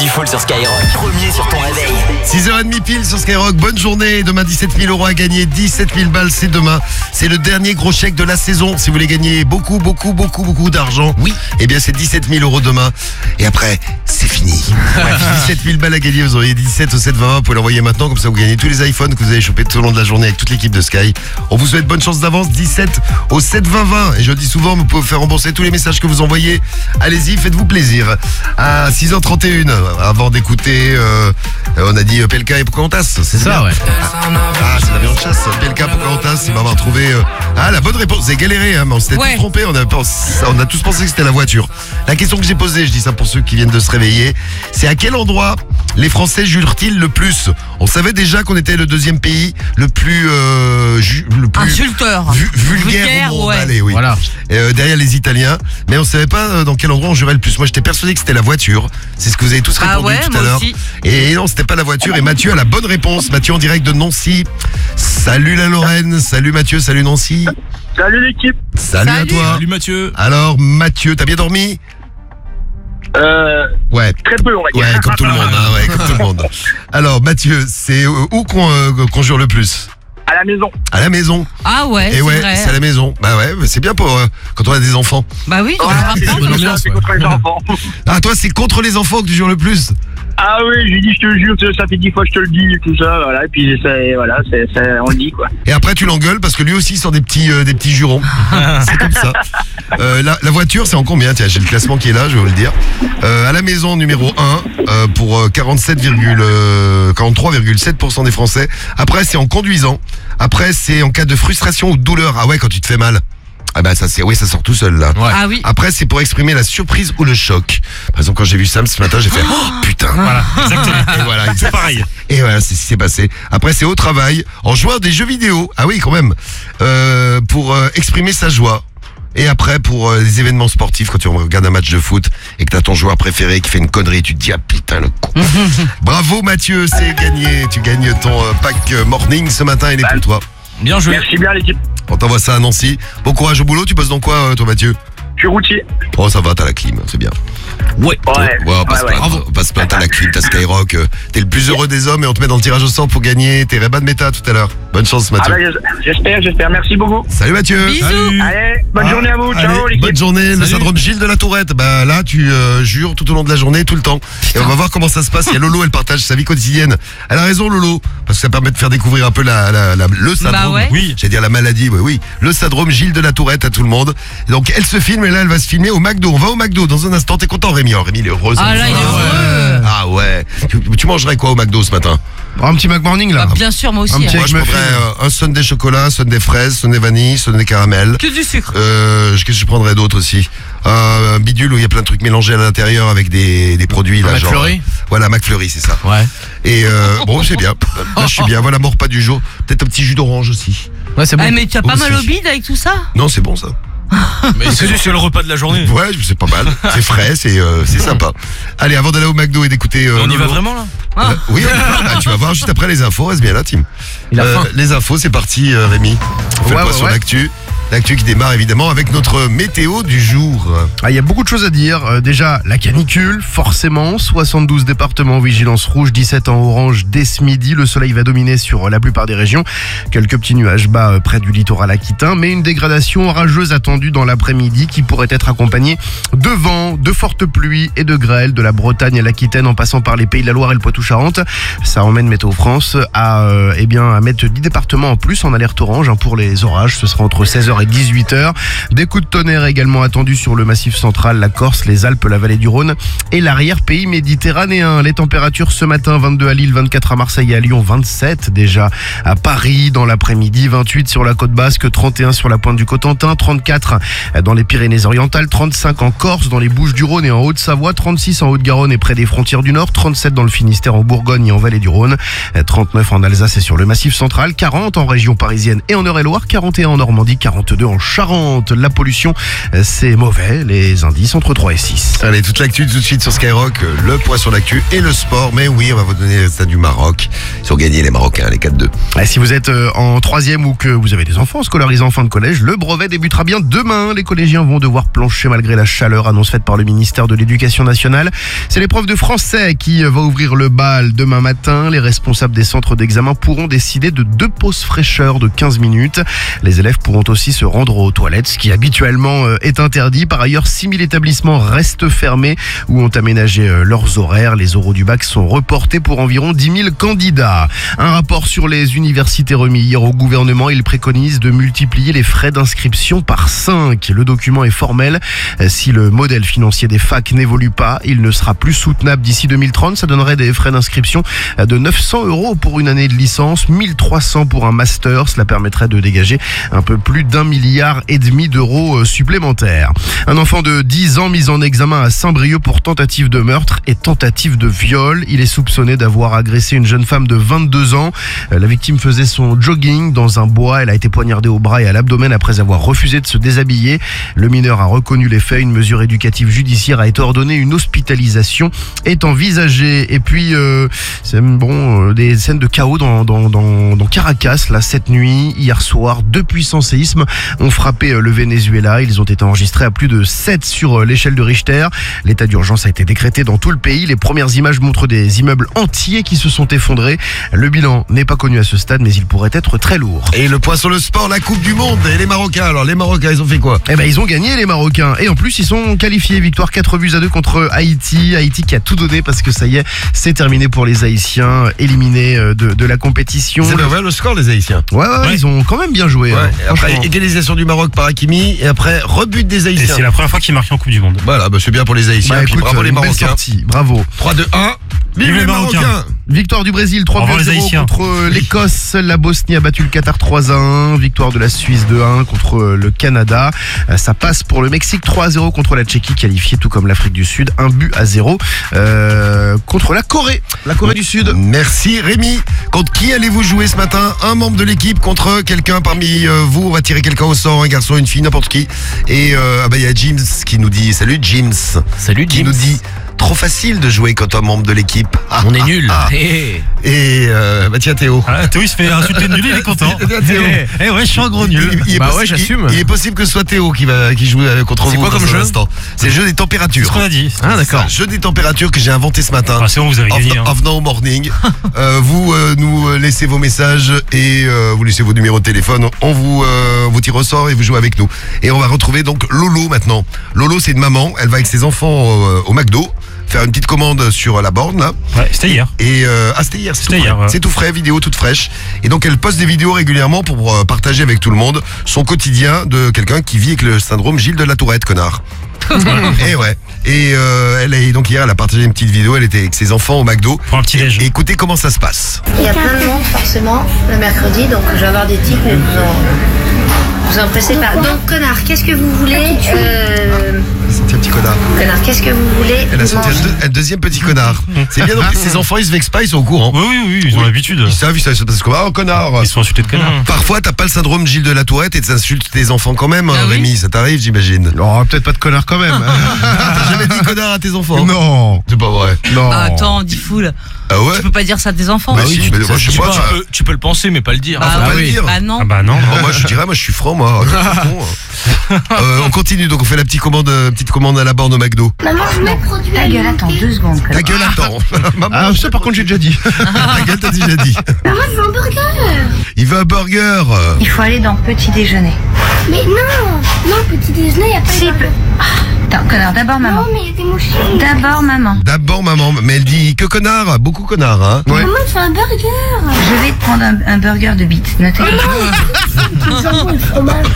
Fool sur Skyrock. Premier sur ton réveil. 6h30 pile sur Skyrock, bonne journée. Demain 17 000 € à gagner, 17 000 balles c'est demain. C'est le dernier gros chèque de la saison. Si vous voulez gagner beaucoup d'argent, oui, eh bien c'est 17 000 € demain. Et après, c'est fini. 17 000 balles à gagner, vous auriez 17 au 7 20, vous pouvez l'envoyer maintenant, comme ça vous gagnez tous les iPhones que vous avez chopés tout au long de la journée avec toute l'équipe de Sky. On vous souhaite bonne chance d'avance, 17 au 7 20. Et je dis souvent, vous pouvez faire rembourser tous les messages que vous envoyez. Allez-y, faites-vous plaisir. À 6h31, avant d'écouter, on a dit Pelka et Pocahontas. C'est ça, ouais. C'est l'avion de chasse. Pelka, Pocahontas, il va avoir trouvé la bonne réponse. Vous avez galéré, hein, mais on s'était tous trompés. On a tous pensé que c'était la voiture. La question que j'ai posée, je dis ça pour ceux qui viennent de se réveiller, c'est à quel endroit les Français jurent-ils le plus? On savait déjà qu'on était le deuxième pays le plus insulteur, vulgaire au monde. Ouais. Allez, oui. Voilà. Derrière les Italiens, mais on savait pas dans quel endroit on jurait le plus. Moi, j'étais persuadé que c'était la voiture. C'est ce que vous avez tous répondu tout à l'heure. Aussi. Et non, c'était pas la voiture. Et Mathieu a la bonne réponse. Mathieu en direct de Nancy. Salut la Lorraine. Salut Mathieu. Salut Nancy. Salut l'équipe. Salut à toi. Salut Mathieu. Alors Mathieu, t'as bien dormi? Ouais. Très peu, on va dire. Ouais, comme tout le monde. Hein, ouais, comme tout le monde. Alors Mathieu, c'est où qu'on jure le plus? À la maison. À la maison. Ah ouais, Et c'est ouais, vrai. c'est à la maison. Bah ouais, c'est bien pour quand on a des enfants. Bah oui, C'est bonne ambiance, c'est ouais. contre les enfants. Ah, toi, c'est contre les enfants que tu jures le plus? Ah oui, je lui dis, je te jure, ça fait 10 fois que je te le dis, et tout ça, voilà, et puis voilà, on le dit, quoi. Et après, tu l'engueules parce que lui aussi il sort des petits jurons. C'est comme ça. La voiture, c'est en combien? Tiens, j'ai le classement qui est là, je vais vous le dire. À la maison, numéro 1, pour 43,7% des Français. Après, c'est en conduisant. Après, c'est en cas de frustration ou de douleur. Ah ouais, quand tu te fais mal. Ah bah ça sort tout seul là. Ouais. Ah oui. Après, c'est pour exprimer la surprise ou le choc. Par exemple, quand j'ai vu Sam ce matin, j'ai fait oh putain. Voilà, exactement. Et voilà, C'est pareil. Et voilà, c'est ce qui s'est passé. Après, c'est au travail, en jouant à des jeux vidéo. Ah oui, quand même. Pour exprimer sa joie. Et après, pour les événements sportifs, quand tu regardes un match de foot et que t'as ton joueur préféré qui fait une connerie, tu te dis ah putain le con. Bravo Mathieu, c'est gagné. Tu gagnes ton pack morning ce matin, il est pour toi. Bien joué. Merci bien l'équipe. On t'envoie ça à Nancy. Bon courage au boulot. Tu bosses dans quoi, toi Mathieu? Je suis routier. Oh ça va, t'as la clim, c'est bien. Ouais. On passe pas t'as la clim, t'as Skyrock. T'es le plus heureux des hommes et on te met dans le tirage au sort pour gagner. T'es Reban Meta tout à l'heure. Bonne chance Ah Mathieu. bah, j'espère, merci beaucoup. Salut Mathieu. Bisous. Salut. Allez, bonne journée à vous, ciao Allez, l'équipe. bonne journée, le Salut. syndrome Gilles de la Tourette. Bah là, tu jures tout au long de la journée, tout le temps. Et on va voir comment ça se passe. Il y a Lolo, elle partage sa vie quotidienne. Elle a raison, Lolo, parce que ça permet de faire découvrir un peu le syndrome. Bah ouais. Oui. J'allais dire la maladie, oui. Le syndrome Gilles de la Tourette à tout le monde. Et donc elle se filme et là, elle va se filmer au McDo. On va au McDo dans un instant. T'es content, Rémi? Rémi, il est heureux. Ah là, il est heureux. Ah ouais. Tu mangerais quoi au McDo ce matin? Un petit McMorning là. Bah, bien sûr, moi aussi. Un petit hein. Moi, je prendrais un sundae chocolat, sundae fraise, sundae vanille, sundae caramel. Que du sucre. Qu'est-ce que je prendrais d'autre aussi? Un bidule où il y a plein de trucs mélangés à l'intérieur avec des produits là, genre. McFlurry. Voilà, McFlurry, c'est ça. Ouais. Et bon, c'est bien. Là, je suis bien. Voilà mon repas du jour. Peut-être un petit jus d'orange aussi. Ouais, c'est bon. Ah, mais tu as pas Oh, mal c'est- au bide avec tout ça? Non, c'est bon ça. Mais c'est le repas de la journée. Ouais, c'est pas mal. C'est frais, c'est sympa. Allez, avant d'aller au McDo et d'écouter. On y Lolo. va vraiment là? Oui, on y va. Ah, tu vas voir juste après les infos. Reste bien là, Tim. Il a faim. Les infos, c'est parti, Rémi. On fait le point sur l'actu. L'actu qui démarre évidemment avec notre météo du jour. Ah, il y a beaucoup de choses à dire. Déjà, la canicule, forcément. 72 départements en vigilance rouge, 17 en orange dès ce midi. Le soleil va dominer sur la plupart des régions. Quelques petits nuages bas près du littoral aquitain, mais une dégradation orageuse attendue dans l'après-midi qui pourrait être accompagnée de vent, de fortes pluies et de grêle de la Bretagne à l'Aquitaine en passant par les Pays de la Loire et le Poitou-Charentes. Ça emmène Météo France à mettre 10 départements en plus en alerte orange pour les orages. Ce sera entre 16h et 18h. Des coups de tonnerre également attendus sur le Massif central, la Corse, les Alpes, la vallée du Rhône et l'arrière-pays méditerranéen. Les températures ce matin, 22 à Lille, 24 à Marseille et à Lyon, 27 déjà à Paris dans l'après-midi, 28 sur la côte basque, 31 sur la pointe du Cotentin, 34 dans les Pyrénées-Orientales, 35 en Corse, dans les Bouches-du-Rhône et en Haute-Savoie, 36 en Haute-Garonne et près des frontières du Nord, 37 dans le Finistère, en Bourgogne et en vallée du Rhône, 39 en Alsace et sur le Massif central, 40 en région parisienne et en Eure-et-Loire, 41 en Normandie, 40 22 en Charente. La pollution, c'est mauvais. Les indices entre 3 et 6. Allez, toute l'actu tout de suite sur Skyrock, le point sur l'actu et le sport. Mais oui, on va vous donner les résultats du Maroc. Ils ont gagné les Marocains, les 4-2. Et si vous êtes en 3e ou que vous avez des enfants scolarisés en fin de collège, le brevet débutera bien demain. Les collégiens vont devoir plancher malgré la chaleur, annonce faite par le ministère de l'Éducation nationale. C'est l'épreuve de français qui va ouvrir le bal demain matin. Les responsables des centres d'examen pourront décider de 2 pauses fraîcheur de 15 minutes. Les élèves pourront aussi se rendre aux toilettes, ce qui habituellement est interdit. Par ailleurs, 6000 établissements restent fermés ou ont aménagé leurs horaires. Les oraux du bac sont reportés pour environ 10 000 candidats. Un rapport sur les universités remis hier au gouvernement. Il préconise de multiplier les frais d'inscription par 5. Le document est formel. Si le modèle financier des facs n'évolue pas, il ne sera plus soutenable d'ici 2030. Ça donnerait des frais d'inscription de 900 € pour une année de licence, 1300 pour un master. Cela permettrait de dégager un peu plus d'1,5 milliard d'euros supplémentaires. Un enfant de 10 ans mis en examen à Saint-Brieuc pour tentative de meurtre et tentative de viol. Il est soupçonné d'avoir agressé une jeune femme de 22 ans. La victime faisait son jogging dans un bois. Elle a été poignardée au bras et à l'abdomen après avoir refusé de se déshabiller. Le mineur a reconnu les faits. Une mesure éducative judiciaire a été ordonnée. Une hospitalisation est envisagée. Et puis, des scènes de chaos dans Caracas, là, cette nuit. Hier soir, 2 puissants séismes ont frappé le Venezuela. Ils ont été enregistrés à plus de 7 sur l'échelle de Richter. L'état d'urgence a été décrété dans tout le pays. Les premières images montrent des immeubles entiers qui se sont effondrés. Le bilan n'est pas connu à ce stade, mais il pourrait être très lourd. Et le point sur le sport, la Coupe du Monde et les Marocains. Alors, les Marocains, ils ont fait quoi? Ils ont gagné, les Marocains. Et en plus, ils sont qualifiés. Victoire 4-2 contre Haïti. Haïti qui a tout donné parce que ça y est, c'est terminé pour les Haïtiens, éliminés de la compétition. C'est ouvert le score, les Haïtiens. Ouais, ils ont quand même bien joué. Ouais. Après, franchement. égalisation du Maroc par Hakimi et après, rebut des Et Haïtiens. c'est la première fois qu'il marque en Coupe du Monde. Voilà, c'est bien pour les Haïtiens. Puis Écoute, bravo les une belle Marocains. sortie. Bravo. 3-2-1. Vive les Marocains. Victoire du Brésil Au revoir, les 3-0 Haïtiens. contre l'Écosse. La Bosnie a battu le Qatar 3-1. Victoire de la Suisse 2-1 contre le Canada. Ça passe pour le Mexique 3-0 contre la Tchéquie, qualifiée tout comme l'Afrique du Sud. 1-0 contre la Corée. La Corée du Sud. Merci Rémi. Contre qui allez-vous jouer ce matin? Un membre de l'équipe contre quelqu'un parmi vous. On va tirer quelqu'un au sort, un garçon, une fille, n'importe qui. Et il y a James qui nous dit, salut James. Salut Qui James. nous dit, trop facile de jouer quand un membre de l'équipe. On est nuls. Et tiens Théo. Ah, Théo, il se fait insulter de nul, il est content. Théo. Ouais, je suis un gros nul. Il est possible- Il est possible que ce soit Théo qui joue contre vous. C'est quoi comme dans un jeu? instant. C'est le jeu des C'est températures. ce qu'on a dit. Ah d'accord. Jeu des températures que j'ai inventé ce matin. Ah, c'est bon, vous avez gagné. En venant au morning. Vous nous laissez vos messages et vous laissez vos numéros de téléphone. On vous tire au sort et vous jouez avec nous. Et on va retrouver donc Lolo maintenant. Lolo, c'est une maman. Elle va avec ses enfants au McDo faire une petite commande sur la borne là. Ouais, c'était hier. Et c'était hier, c'est tout C'était hier, frais. ouais. C'est tout frais, vidéo toute fraîche. Et donc elle poste des vidéos régulièrement pour partager avec tout le monde son quotidien de quelqu'un qui vit avec le syndrome Gilles de la Tourette, connard. Et ouais. Et donc hier elle a partagé une petite vidéo. Elle était avec ses enfants au McDo. Pour un petit déj. Et écoutez comment ça se passe. Il y a plein de monde forcément le mercredi, donc je vais avoir des tics, mais vous en pressez pas. Donc connard, qu'est-ce que vous voulez Elle a senti un petit connard. Connard, qu'est-ce que vous voulez Elle a senti manger un deuxième petit connard. C'est bien, donc ses enfants ils se vexent pas, ils sont au courant. Oui, ils ont l'habitude. Ils savent parce que connard. Ils sont insultés de connard. Parfois t'as pas le syndrome Gilles de la Tourette et t'insultes tes enfants quand même, Ah oui. Rémi, ça t'arrive j'imagine. Oh, peut-être pas de connard quand même. T'as jamais dit connard à tes enfants? Non. C'est pas vrai. Non. Ah, attends, dis foule. Ah ouais? Tu peux pas dire ça à tes enfants. Bah si, mais moi je sais pas. Tu peux le penser, mais pas le dire. faut pas le dire. Bah non. Ah bah non. Moi je dirais, moi je suis franc moi. On continue, donc on fait la petite commande à la borne au McDo. Maman, je mets produit Ta gueule, attends 2 secondes. Ta gueule, attends. Maman, Ah, ça par contre j'ai déjà dit. ta gueule, t'as déjà dit. Maman, je veux un burger. Il veut un burger. Il faut aller dans petit déjeuner. Mais non, petit déjeuner, il n'y a pas Si, de burger. Attends, connard, d'abord maman. Non, mais il y a des mouches. D'abord maman. D'abord maman, mais elle dit que connard, beaucoup connard, hein. Ouais. Maman, je veux un burger. Je vais te prendre un burger de bites. Notez. Du jambon et le fromage.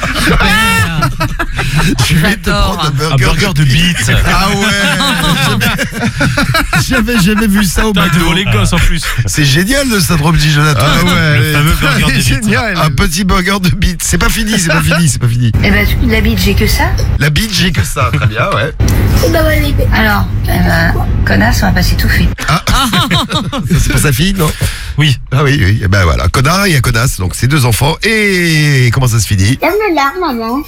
Je vais te J'adore. prendre un Un burger. burger de bites. Ah ouais. J'avais jamais vu ça au Putain, McDo. devant les gosses en plus. C'est génial le syndrome Gilles de la Ah Tourette. ouais. Le fameux burger de C'est bites. génial. Un petit burger de bite. C'est pas fini. Eh ben, de la bite, j'ai que ça. La bite, j'ai que ça. Très bien. Ah ouais. Alors, connasse, on va pas s'étouffer. Ça, c'est pour sa fille, non? Oui. Ah oui, oui. Et ben voilà, connard et connasse. Donc c'est 2 enfants. Et comment ça se finit? Donne-le-la, maman.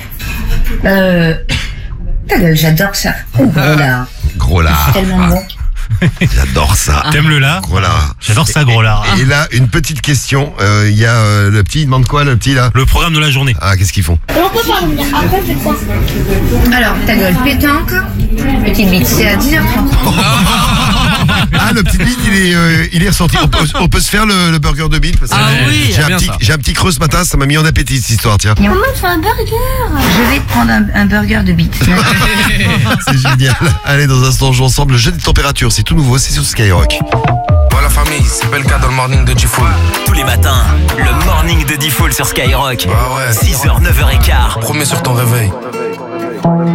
Ta gueule, j'adore ça. Oh, là. Gros lard. Tellement bon. J'adore ça. T'aimes le lard? Gros lard. J'adore ça, gros lard. Et là, une petite question. Il y a le petit, il demande quoi, le petit là? Le programme de la journée. Ah, qu'est-ce qu'ils font? On peut pas revenir. Après, je fais quoi? Alors, ta gueule, pétanque, petite bite, c'est à 10h30. Ah, le petit bide, il est ressorti. On peut se faire le burger de bide parce que Ah oui, j'ai un petit creux ce matin, ça m'a mis en appétit cette histoire, tiens. Maman, tu fais un burger. Je vais te prendre un burger de bite. C'est génial. Allez, dans un instant, on joue ensemble. Le jeu des températures, c'est tout nouveau, c'est sur Skyrock. Voilà famille, c'est Belka dans le morning de G-Fool. Tous les matins, le morning de Diffoul sur Skyrock. Ah ouais. 6h, 9h15. Promets sur ton réveil.